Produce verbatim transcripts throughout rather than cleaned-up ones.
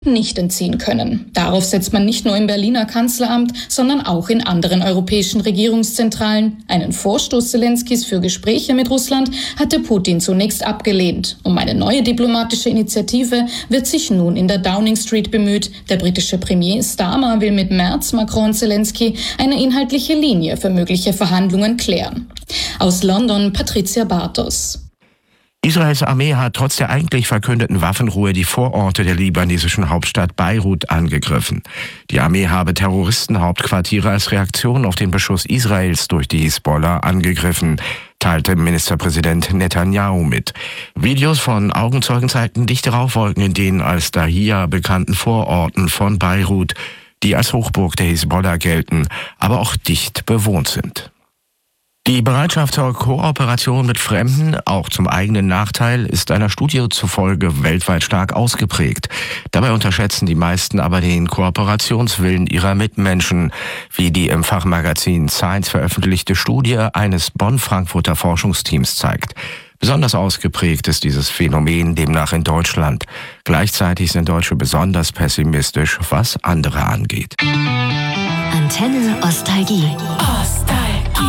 nicht entziehen können. Darauf setzt man nicht nur im Berliner Kanzleramt, sondern auch in anderen europäischen Regierungszentralen. Einen Vorstoß Zelenskys für Gespräche mit Russland hatte Putin zunächst abgelehnt. Um eine neue diplomatische Initiative wird sich nun in der Downing Street bemüht. Der britische Premier Starmer will mit Merz, Macron und Zelensky eine inhaltliche Linie für mögliche Verhandlungen klären. Aus London Patricia Bartos. Israels Armee hat trotz der eigentlich verkündeten Waffenruhe die Vororte der libanesischen Hauptstadt Beirut angegriffen. Die Armee habe Terroristenhauptquartiere als Reaktion auf den Beschuss Israels durch die Hisbollah angegriffen, teilte Ministerpräsident Netanyahu mit. Videos von Augenzeugen zeigten dichte Rauchwolken in den als Dahia bekannten Vororten von Beirut, die als Hochburg der Hisbollah gelten, aber auch dicht bewohnt sind. Die Bereitschaft zur Kooperation mit Fremden, auch zum eigenen Nachteil, ist einer Studie zufolge weltweit stark ausgeprägt. Dabei unterschätzen die meisten aber den Kooperationswillen ihrer Mitmenschen, wie die im Fachmagazin Science veröffentlichte Studie eines Bonn-Frankfurter Forschungsteams zeigt. Besonders ausgeprägt ist dieses Phänomen demnach in Deutschland. Gleichzeitig sind Deutsche besonders pessimistisch, was andere angeht. Antenne Ostalgie. Ostalgie.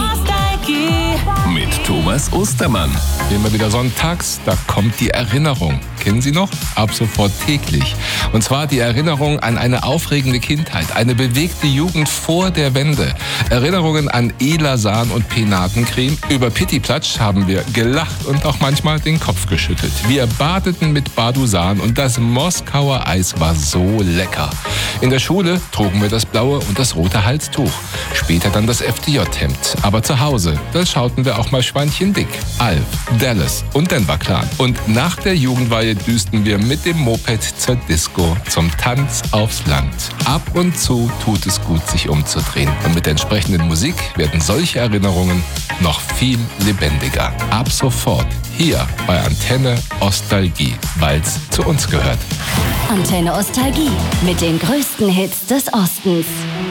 Mit Thomas Ostermann. Immer wieder sonntags, da kommt die Erinnerung. Kennen Sie noch? Ab sofort täglich. Und zwar die Erinnerung an eine aufregende Kindheit, eine bewegte Jugend vor der Wende. Erinnerungen an Elasan und Penatencreme. Über Pittiplatsch haben wir gelacht und auch manchmal den Kopf geschüttelt. Wir badeten mit Badusan und das Moskauer Eis war so lecker. In der Schule trugen wir das blaue und das rote Halstuch. Später dann das F D J-Hemd. Aber zu Hause, da schauten wir auch mal Schweinchen dick. Alf, Dallas und Denver Clan. Und nach der Jugendweihe düsten wir mit dem Moped zur Disco, zum Tanz aufs Land. Ab und zu tut es gut, sich umzudrehen. Und mit der entsprechenden Musik werden solche Erinnerungen noch viel lebendiger. Ab sofort hier bei Antenne Ostalgie, weil's zu uns gehört. Antenne Ostalgie mit den größten Hits des Ostens.